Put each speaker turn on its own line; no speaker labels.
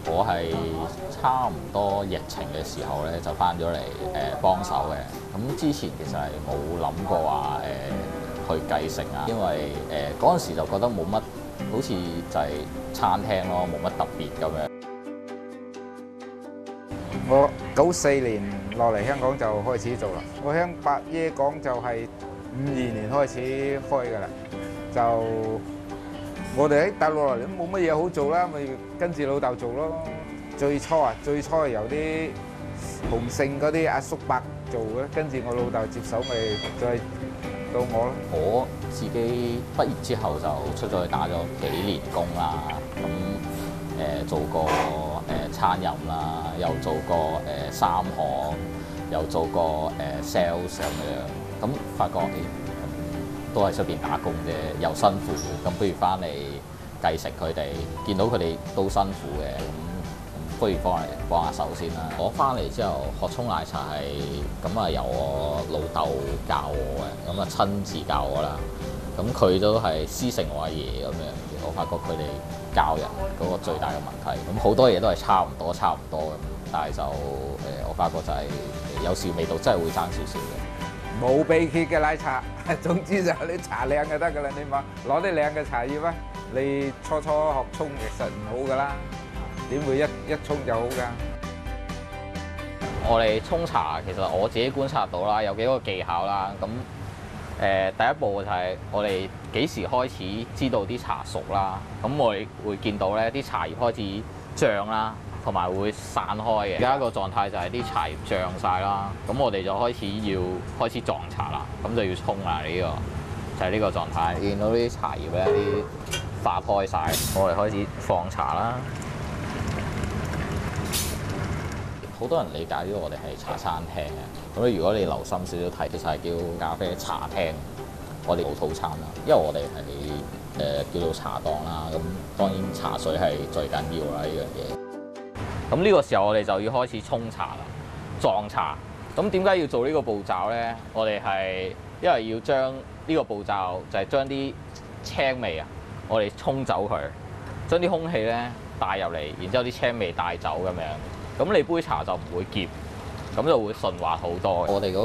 我係差唔多疫情嘅時候咧，就翻咗嚟幫手嘅。咁之前其實係冇諗過話去繼承啊，因為嗰陣時就覺得冇乜，好似就係餐廳咯，冇乜特別咁樣。
我94年落嚟香港就開始做啦。我喺百椰港就係52年開始開㗎啦。就我哋喺大陸落嚟都冇乜嘢好做啦，咪跟住老豆做咯。最初係由啲洪盛嗰啲阿叔伯做嘅，跟住我老豆接手，咪再到我咯。
我自己畢業之後就出咗去打咗幾年工啦，咁做過餐飲啦，又做過三行，又做過sales 咁樣，咁發覺都係出邊打工啫，又辛苦，咁不如翻嚟繼承佢哋，見到佢哋都辛苦嘅，咁不如幫下手先啦。我翻嚟之後學沖奶茶係咁啊，由我老豆教我嘅，咁啊親自教我啦。咁佢都係師承我阿爺咁樣，我發覺佢哋教人嗰個最大嘅問題，咁好多嘢都係差唔多咁，但係就我發覺就係有時味道真係會爭少少嘅。
冇秘訣嘅奶茶，總之就係你茶靚就得㗎啦。你攞啲靚嘅茶葉啊，你初學沖其實唔好㗎啦，點會一沖就好㗎？
我哋沖茶其實我自己觀察到啦，有幾個技巧啦。咁第一步就係我哋幾時開始知道啲茶熟啦。咁我哋會見到咧啲茶葉開始漲啦，同埋會散開嘅。而家個狀態就係啲茶葉漲晒啦，咁我哋就開始撞茶啦，咁就要沖啦。呢個就係呢個狀態。見到啲茶葉咧啲化開晒，我哋開始放茶啦。好多人理解咗我哋係茶餐廳嘅，咁如果你留心少少睇，其實係叫咖啡茶廳，我哋冇套餐啦，因為我哋係叫做茶檔啦，咁當然茶水係最緊要啦呢樣嘢。咁呢個時候我哋就要開始沖茶啦，撞茶。咁點解要做呢個步驟咧？我哋係因為要將呢個步驟就係將啲青味啊，我哋沖走佢，將啲空氣咧帶入嚟，然之後啲青味帶走咁樣。咁你杯茶就唔會澀，咁就會順滑好多。我哋嗰